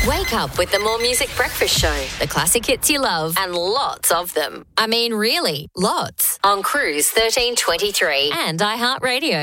Wake up with the More Music Breakfast Show. The classic hits you love and lots of them. I mean, really, lots. On Cruise 1323 and iHeartRadio.